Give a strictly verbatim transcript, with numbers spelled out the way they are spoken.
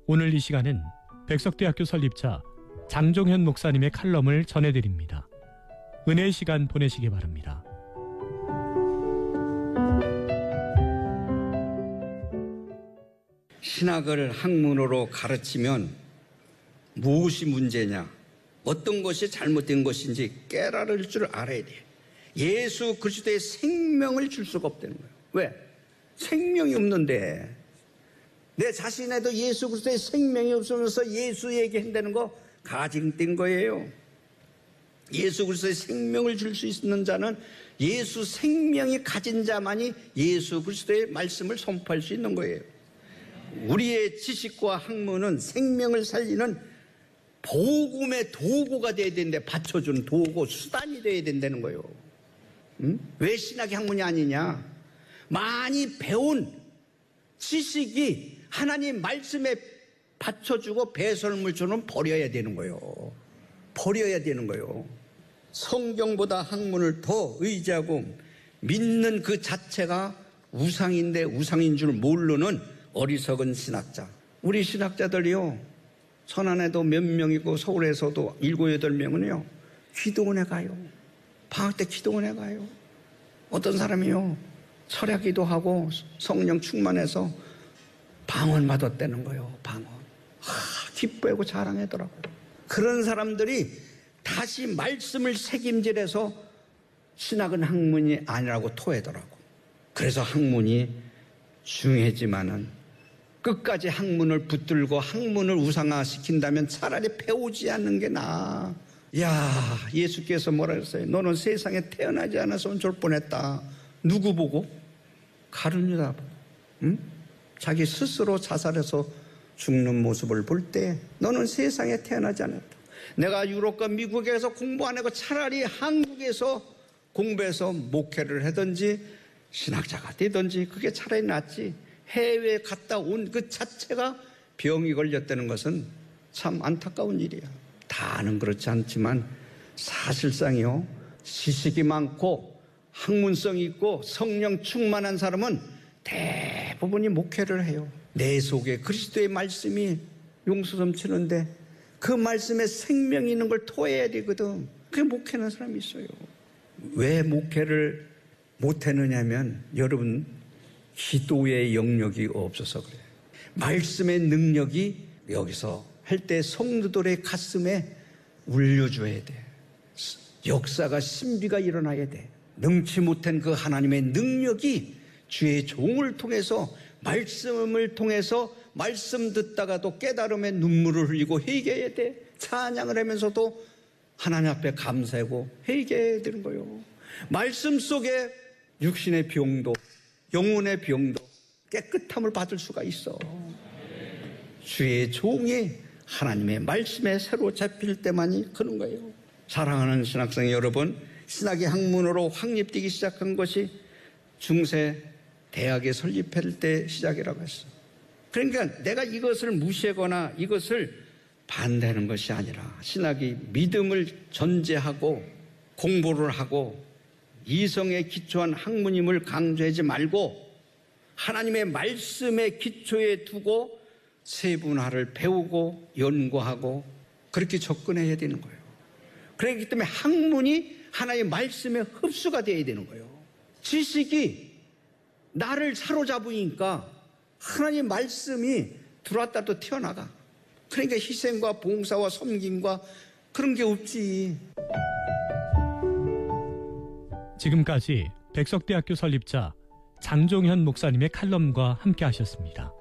오늘 이 시간은 백석대학교 설립자 장종현 목사님의 칼럼을 전해드립니다. 은혜의 시간 보내시기 바랍니다. 신학을 학문으로 가르치면 무엇이 문제냐, 어떤 것이 잘못된 것인지 깨달을 줄 알아야 돼. 예수 그리스도의 생명을 줄 수가 없다는 거예요. 왜? 생명이 없는데. 내 자신에도 예수 그리스도의 생명이 없으면서 예수 얘기한다는 거 가증된 거예요. 예수 그리스도의 생명을 줄 수 있는 자는 예수 생명이 가진 자만이 예수 그리스도의 말씀을 선포할 수 있는 거예요. 우리의 지식과 학문은 생명을 살리는 복음의 도구가 돼야 되는데, 받쳐주는 도구, 수단이 돼야 된다는 거예요. 응? 왜 신학이 학문이 아니냐? 많이 배운 지식이 하나님 말씀에 받쳐주고 배설물처럼 버려야 되는 거예요. 버려야 되는 거예요. 성경보다 학문을 더 의지하고 믿는 그 자체가 우상인데 우상인 줄 모르는 어리석은 신학자. 우리 신학자들이요, 천안에도 몇 명이고 서울에서도 일곱 여덟 명은요 기도원에 가요. 방학 때 기도원에 가요. 어떤 사람이요 철야 기도하고 성령 충만해서 방언 받았다는 거예요. 방언. 하, 기뻐하고 자랑하더라고요. 그런 사람들이 다시 말씀을 책임질해서 신학은 학문이 아니라고 토하더라고. 그래서 학문이 중요하지만은 끝까지 학문을 붙들고 학문을 우상화시킨다면 차라리 배우지 않는 게 나아. 야, 예수께서 뭐라 그랬어요? 너는 세상에 태어나지 않았으면 좋을 뻔했다. 누구 보고? 가룟유다 보고. 응? 자기 스스로 자살해서 죽는 모습을 볼 때 너는 세상에 태어나지 않았다. 내가 유럽과 미국에서 공부 안 하고 차라리 한국에서 공부해서 목회를 하든지 신학자가 되든지 그게 차라리 낫지. 해외에 갔다 온 그 자체가 병이 걸렸다는 것은 참 안타까운 일이야. 다는 그렇지 않지만 사실상이요, 지식이 많고 학문성이 있고 성령 충만한 사람은 대부분이 목회를 해요. 내 속에 그리스도의 말씀이 용수 넘치는데 그 말씀에 생명이 있는 걸 토해야 되거든. 그게 목회하는 사람이 있어요. 왜 목회를 못하느냐면 여러분, 기도의 영역이 없어서 그래요. 말씀의 능력이 여기서 할 때 성도들의 가슴에 울려줘야 돼. 역사가 신비가 일어나야 돼. 능치 못한 그 하나님의 능력이 주의 종을 통해서, 말씀을 통해서 말씀 듣다가도 깨달음의 눈물을 흘리고 회개해야 돼. 찬양을 하면서도 하나님 앞에 감사하고 회개해야 되는 거예요. 말씀 속에 육신의 병도 영혼의 병도 깨끗함을 받을 수가 있어. 주의 종이 하나님의 말씀에 새로 잡힐 때만이 그런 거예요. 사랑하는 신학생 여러분, 신학이 학문으로 확립되기 시작한 것이 중세 대학에 설립할 때 시작이라고 했어. 그러니까 내가 이것을 무시하거나 이것을 반대하는 것이 아니라, 신학이 믿음을 전제하고 공부를 하고 이성에 기초한 학문임을 강조하지 말고 하나님의 말씀의 기초에 두고 세분화를 배우고 연구하고 그렇게 접근해야 되는 거예요. 그렇기 때문에 학문이 하나의 말씀에 흡수가 되어야 되는 거예요. 지식이 나를 사로잡으니까 하나님의 말씀이 들어왔다 또 튀어나가. 그러니까 희생과 봉사와 섬김과 그런 게 없지. 지금까지 백석대학교 설립자 장종현 목사님의 칼럼과 함께 하셨습니다.